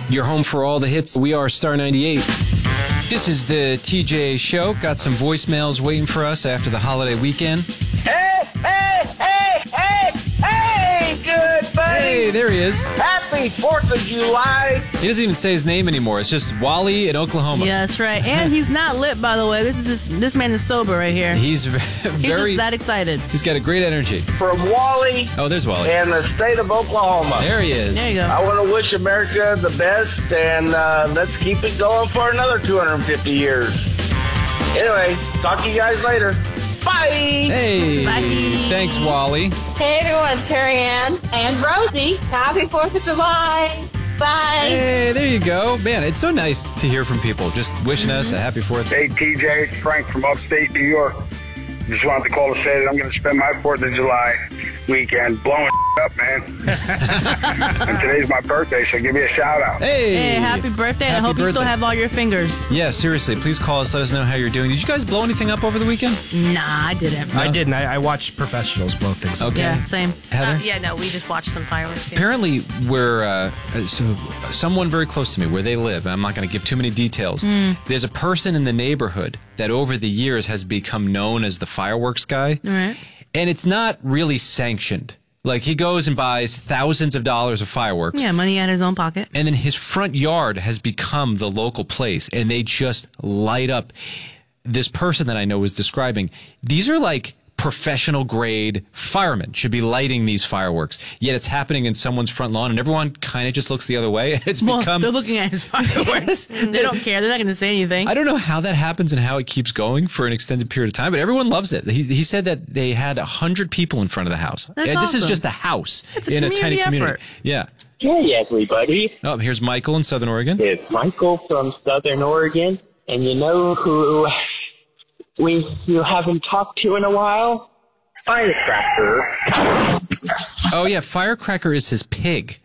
Your home for all the hits. We are Star 98. This is the TJ Show. Got some voicemails waiting for us after the holiday weekend. Hey, good buddy. Hey, there he is. Happy 4th of July. He doesn't even say his name anymore. It's just Wally in Oklahoma. Yeah, that's right. And he's not lit, by the way. This man is sober right here. He's He's just that excited. He's got a great energy. From Wally. Oh, there's Wally. In the state of Oklahoma. There he is. There you go. I want to wish America the best, and let's keep it going for another 250 years. Anyway, talk to you guys later. Bye. Hey. Bye. Thanks, Wally. Hey everyone, Terry Ann and Rosie. Happy 4th of July. Bye. Hey, there you go. Man, it's so nice to hear from people just wishing us a happy 4th. Hey, TJ, it's Frank from upstate New York. Just wanted to call to say that I'm going to spend my 4th of July weekend blowing up, man. And today's my birthday, so give me a shout out. Hey, happy birthday. Happy I hope you still birthday. have all your fingers. Yeah, seriously, please call us. Let us know how you're doing. Did you guys blow anything up over the weekend? Nah, I didn't. I didn't. I watched professionals blow things up. Okay. Yeah, same. Heather? Yeah, no, we just watched some fireworks. Yeah. Apparently, we're someone very close to me where they live. I'm not going to give too many details. There's a person in the neighborhood that over the years has become known as the fireworks guy. All right. And it's not really sanctioned. Like, he goes and buys thousands of dollars of fireworks. Yeah, money out of his own pocket. And then his front yard has become the local place, and they just light up. This person that I know was describing, these are like professional grade firemen should be lighting these fireworks. Yet it's happening in someone's front lawn, and everyone kind of just looks the other way. It's become. They're looking at his fireworks. They don't care. They're not going to say anything. I don't know how that happens and how it keeps going for an extended period of time, but everyone loves it. He said that they had 100 people in front of the house. That's This is awesome. just a house It's a in a tiny community community. effort. Yeah. Hey, everybody. Oh, here's Michael in Southern Oregon. It's Michael from Southern Oregon. And you know who you haven't talked to in a while? Firecracker. Oh, yeah, Firecracker is his pig.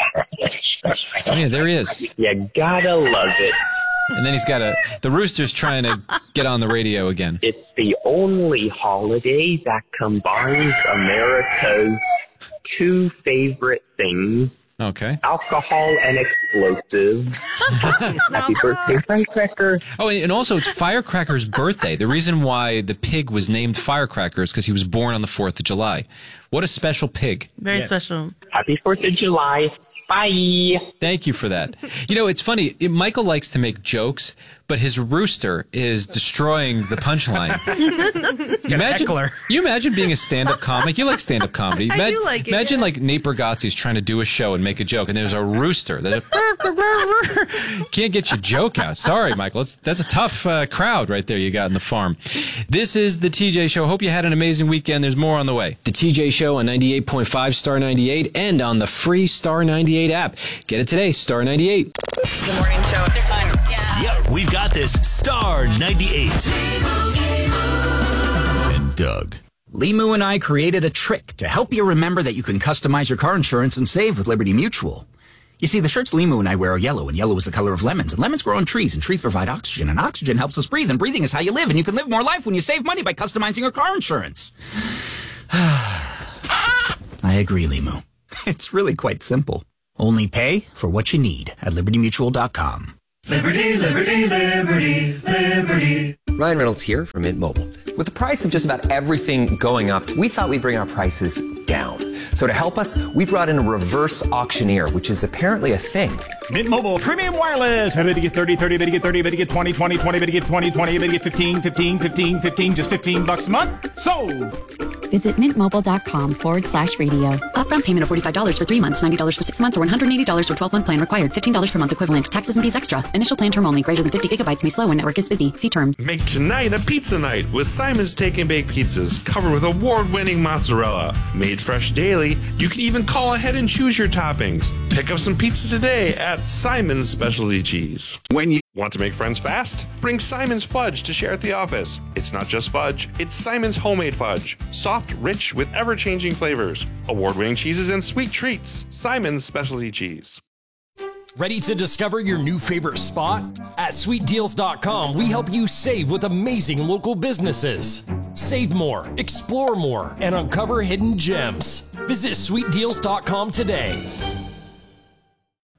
Oh, yeah, there he is. You gotta love it. And then he's got the rooster's trying to get on the radio again. It's the only holiday that combines America's two favorite things, Okay. alcohol and explosives. Happy birthday, Firecracker. Oh, and also it's Firecracker's birthday. The reason why the pig was named Firecracker is because he was born on the 4th of July. What a special pig. Very special. Happy 4th of July. Bye. Thank you for that. You know, it's funny. Michael likes to make jokes, but his rooster is destroying the punchline. You imagine being a stand-up comic? You like stand-up comedy. I do like it, Imagine yeah. like Nate Bargatze's trying to do a show and make a joke, and there's a rooster. Can't get your joke out. Sorry, Michael. That's a tough crowd right there you got in the farm. This is the TJ Show. Hope you had an amazing weekend. There's more on the way. The TJ Show on 98.5 Star 98 and on the free Star 98 app. Get it today, Star 98. The morning show. They're fun. Yeah. Yep, we've got this. Star 98. And Doug. Limu and I created a trick to help you remember that you can customize your car insurance and save with Liberty Mutual. You see, the shirts Limu and I wear are yellow, and yellow is the color of lemons, and lemons grow on trees, and trees provide oxygen, and oxygen helps us breathe, and breathing is how you live, and you can live more life when you save money by customizing your car insurance. I agree, Limu. It's really quite simple. Only pay for what you need at LibertyMutual.com. Liberty, liberty, liberty, liberty. Ryan Reynolds here from Mint Mobile. With the price of just about everything going up, we thought we'd bring our prices down. So to help us, we brought in a reverse auctioneer, which is apparently a thing. Mint Mobile Premium Wireless. How about you get 30, 30, bet you get 30, bet you get 20, 20, 20, bet you get 20, 20, bet you get 15, 15, 15, 15, just $15 a month? Sold! Visit mintmobile.com/radio. Upfront payment of $45 for 3 months, $90 for 6 months, or $180 for 12-month plan required. $15 per month equivalent. Taxes and fees extra. Initial plan term only. Greater than 50 gigabytes may slow when network is busy. See terms. Make tonight a pizza night with Simon's Take and Bake Pizzas, covered with award-winning mozzarella. Made fresh daily, you can even call ahead and choose your toppings. Pick up some pizza today at Simon's Specialty Cheese. When you Want to make friends fast? Bring Simon's Fudge to share at the office. It's not just fudge, it's Simon's homemade fudge. Soft, rich, with ever-changing flavors. Award-winning cheeses and sweet treats. Simon's Specialty Cheese. Ready to discover your new favorite spot? At sweetdeals.com, we help you save with amazing local businesses. Save more, explore more, and uncover hidden gems. Visit sweetdeals.com today.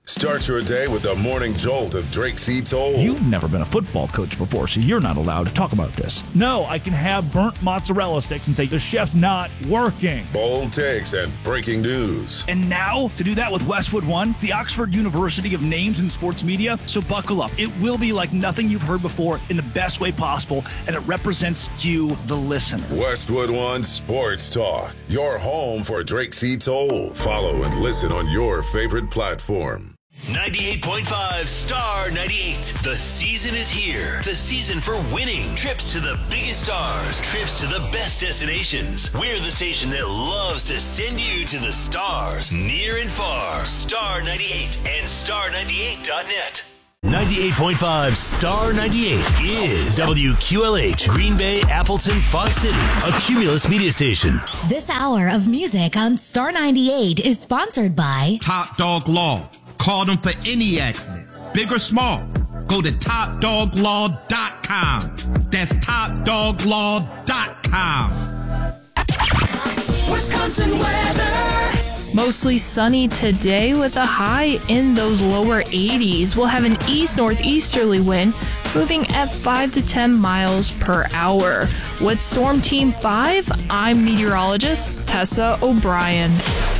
Start your day with the morning jolt of Drake C. Toll. You've never been a football coach before, so you're not allowed to talk about this. No, I can have burnt mozzarella sticks and say the chef's not working. Bold takes and breaking news. And now, to do that with Westwood One, the Oxford University of names in sports media, so buckle up. It will be like nothing you've heard before in the best way possible, and it represents you, the listener. Westwood One Sports Talk, your home for Drake C. Toll. Follow and listen on your favorite platform. 98.5 Star 98. The season is here. The season for winning. Trips to the biggest stars. Trips to the best destinations. We're the station that loves to send you to the stars, near and far. Star 98 and star98.net. 98.5 Star 98 is WQLH, Green Bay, Appleton, Fox City, a Cumulus media station. This hour of music on Star 98 is sponsored by Top Dog Law. Call them for any accident, big or small. Go to topdoglaw.com. That's topdoglaw.com. Wisconsin weather. Mostly sunny today with a high in those lower 80s. We'll have an east-northeasterly wind moving at 5 to 10 miles per hour. With Storm Team 5, I'm meteorologist Tessa O'Brien.